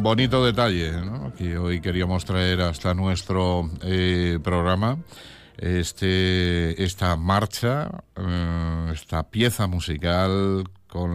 bonito detalle, ¿no?, que hoy queríamos traer hasta nuestro programa. Esta marcha, esta pieza musical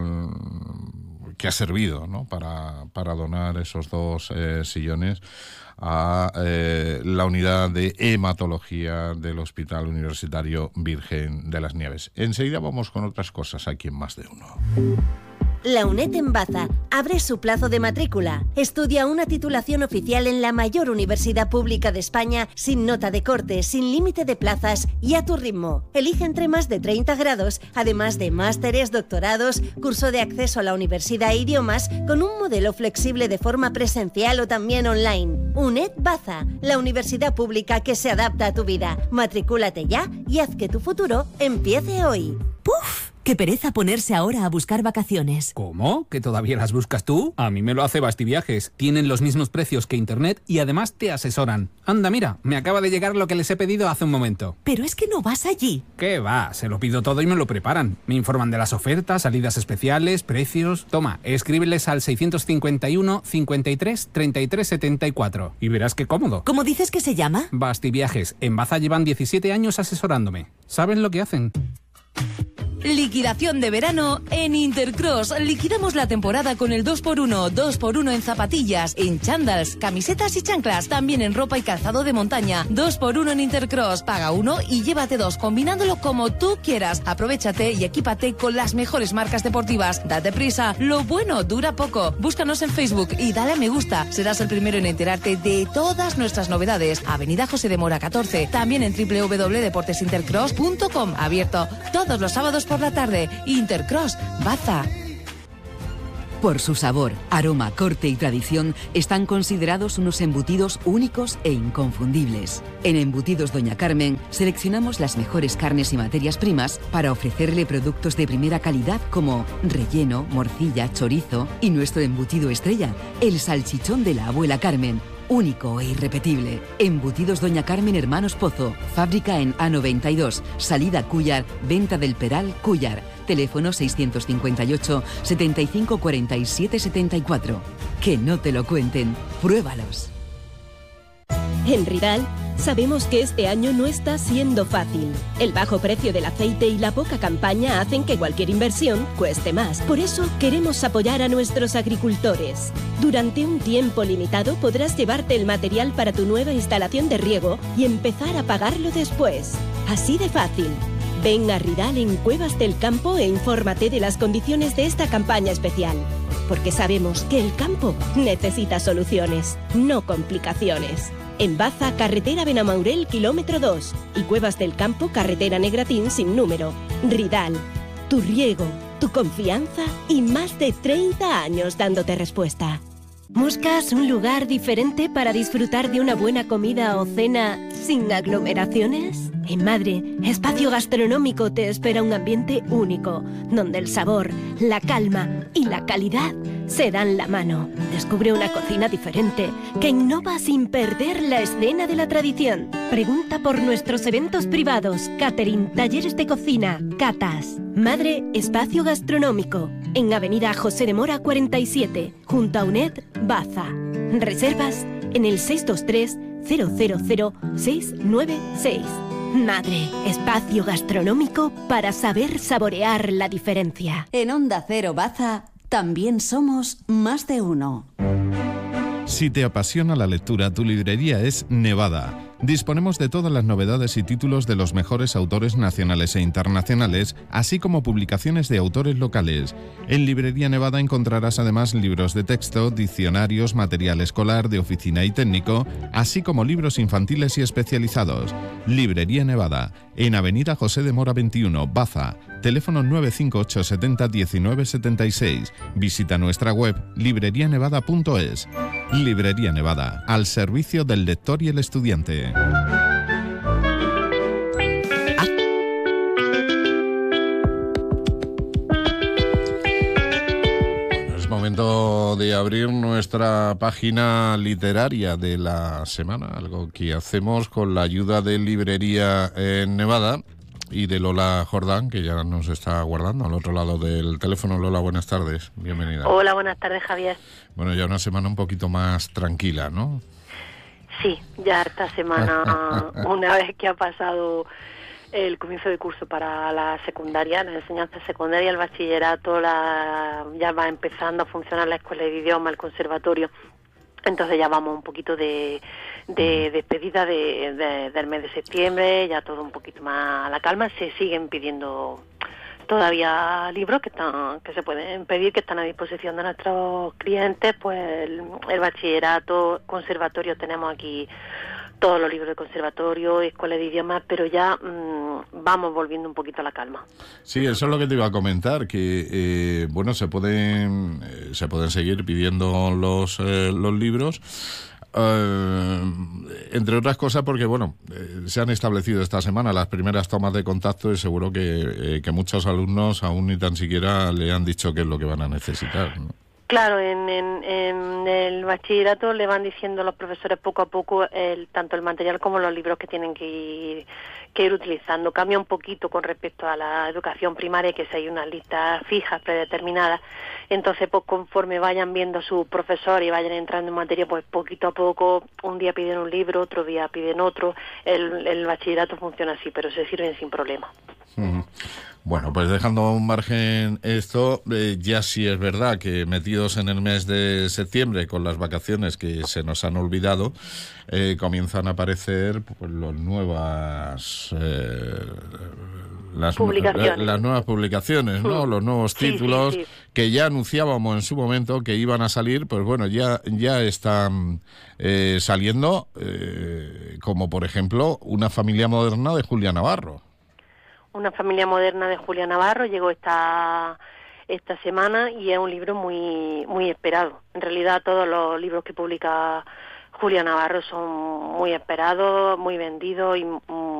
que ha servido, ¿no?, para donar esos 2 sillones a la unidad de hematología del Hospital Universitario Virgen de las Nieves. Enseguida vamos con otras cosas aquí en Más de Uno. La UNED en Baza abre su plazo de matrícula. Estudia una titulación oficial en la mayor universidad pública de España, sin nota de corte, sin límite de plazas y a tu ritmo. Elige entre más de 30 grados, además de másteres, doctorados, curso de acceso a la universidad e idiomas, con un modelo flexible de forma presencial o también online. UNED Baza, la universidad pública que se adapta a tu vida. Matricúlate ya y haz que tu futuro empiece hoy. ¡Puf! ¡Qué pereza ponerse ahora a buscar vacaciones! ¿Cómo? ¿Que todavía las buscas tú? A mí me lo hace Bastiviajes. Tienen los mismos precios que Internet y además te asesoran. Anda, mira, me acaba de llegar lo que les he pedido hace un momento. Pero es que no vas allí. ¿Qué va? Se lo pido todo y me lo preparan. Me informan de las ofertas, salidas especiales, precios... Toma, escríbeles al 651 53 33 74 y verás qué cómodo. ¿Cómo dices que se llama? Bastiviajes. En Baza llevan 17 años asesorándome. ¿Saben lo que hacen? Liquidación de verano en Intercross. Liquidamos la temporada con el 2x1. 2x1 en zapatillas, en chándals, camisetas y chanclas. También en ropa y calzado de montaña. 2x1 en Intercross. Paga 1 y llévate 2, combinándolo como tú quieras. Aprovéchate y equípate con las mejores marcas deportivas. Date prisa. Lo bueno dura poco. Búscanos en Facebook y dale a me gusta. Serás el primero en enterarte de todas nuestras novedades. Avenida José de Mora 14. También en www.deportesintercross.com. Abierto todos los sábados por la tarde. Intercross Baza. Por su sabor, aroma, corte y tradición, están considerados unos embutidos únicos e inconfundibles. En Embutidos Doña Carmen, seleccionamos las mejores carnes y materias primas para ofrecerle productos de primera calidad como relleno, morcilla, chorizo y nuestro embutido estrella, el salchichón de la abuela Carmen. Único e irrepetible. Embutidos Doña Carmen Hermanos Pozo. Fábrica en A92. Salida Cúllar. Venta del Peral Cúllar. Teléfono 658 75 47 74. Que no te lo cuenten. Pruébalos. En Ridal sabemos que este año no está siendo fácil. El bajo precio del aceite y la poca campaña hacen que cualquier inversión cueste más. Por eso queremos apoyar a nuestros agricultores. Durante un tiempo limitado podrás llevarte el material para tu nueva instalación de riego y empezar a pagarlo después. Así de fácil. Ven a Ridal en Cuevas del Campo e infórmate de las condiciones de esta campaña especial. Porque sabemos que el campo necesita soluciones, no complicaciones. En Baza, carretera Benamaurel, kilómetro 2. Y Cuevas del Campo, carretera Negratín, sin número. Ridal, tu riego, tu confianza y más de 30 años dándote respuesta. ¿Buscas un lugar diferente para disfrutar de una buena comida o cena sin aglomeraciones? En Madre, Espacio Gastronómico te espera un ambiente único, donde el sabor, la calma y la calidad se dan la mano. Descubre una cocina diferente que innova sin perder la escena de la tradición. Pregunta por nuestros eventos privados, catering, talleres de cocina, catas. Madre, Espacio Gastronómico, en Avenida José de Mora 47, junto a UNED Baza. Reservas en el 623 000 696. Madre, espacio gastronómico para saber saborear la diferencia. En Onda Cero Baza también somos Más de Uno. Si te apasiona la lectura, tu librería es Nevada. Disponemos de todas las novedades y títulos de los mejores autores nacionales e internacionales, así como publicaciones de autores locales. En Librería Nevada encontrarás además libros de texto, diccionarios, material escolar, de oficina y técnico, así como libros infantiles y especializados. Librería Nevada, en Avenida José de Mora 21, Baza. Teléfono 958 70 19 76. Visita nuestra web librerianevada.es. Librería Nevada, al servicio del lector y el estudiante. Es momento de abrir nuestra página literaria de la semana, algo que hacemos con la ayuda de Librería Nevada. y de Lola Jordán, que ya nos está aguardando al otro lado del teléfono. Lola, buenas tardes, bienvenida. Hola, buenas tardes, Javier. Bueno, ya una semana un poquito más tranquila, ¿no? Sí, ya esta semana, una vez que ha pasado el comienzo de curso para la secundaria, la enseñanza secundaria, el bachillerato, ya va empezando a funcionar la escuela de idioma, el conservatorio. Entonces ya vamos un poquito de despedida del mes de septiembre, ya todo un poquito más a la calma. Se siguen pidiendo todavía libros que se pueden pedir, que están a disposición de nuestros clientes. Pues el bachillerato, conservatorio, tenemos aquí todos los libros de conservatorio, escuela de idiomas, pero ya vamos volviendo un poquito a la calma. Sí, eso es lo que te iba a comentar, que bueno, se pueden seguir pidiendo los libros, entre otras cosas porque bueno, se han establecido esta semana las primeras tomas de contacto y seguro que muchos alumnos aún ni tan siquiera le han dicho qué es lo que van a necesitar, ¿no? Claro, en el bachillerato le van diciendo los profesores poco a poco tanto el material como los libros que tienen que ir utilizando. Cambia un poquito con respecto a la educación primaria, que si hay unas listas fijas, predeterminadas. Entonces, pues conforme vayan viendo sus profesores y vayan entrando en materia, pues poquito a poco, un día piden un libro, otro día piden otro. El bachillerato funciona así, pero se sirven sin problema. Uh-huh. Bueno, pues dejando a un margen esto, ya sí es verdad que metidos en el mes de septiembre con las vacaciones que se nos han olvidado, comienzan a aparecer pues las nuevas publicaciones, ¿no? Los nuevos títulos que ya anunciábamos en su momento que iban a salir, pues bueno, ya están saliendo, como por ejemplo Una familia moderna de Julia Navarro. Una familia moderna de Julia Navarro llegó esta semana y es un libro muy muy esperado. En realidad todos los libros que publica Julia Navarro son muy esperados, muy vendidos y